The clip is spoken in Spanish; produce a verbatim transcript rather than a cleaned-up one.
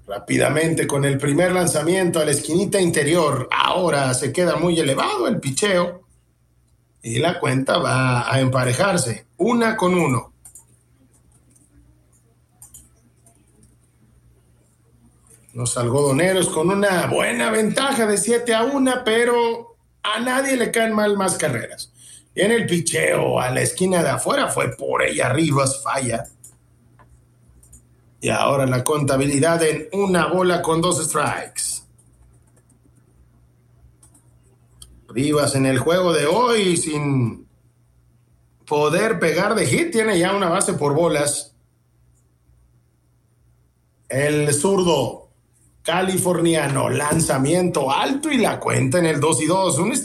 Rápidamente con el primer lanzamiento a la esquinita interior. Ahora se queda muy elevado el picheo. Y la cuenta va a emparejarse. Una con uno. Los algodoneros con una buena ventaja de siete a uno, pero a nadie le caen mal más carreras. Y en el picheo a la esquina de afuera fue por ella Rivas, falla. Y ahora la contabilidad en una bola con dos strikes. Rivas en el juego de hoy sin poder pegar de hit, tiene ya una base por bolas. El zurdo californiano, lanzamiento alto y la cuenta en el dos y dos. Un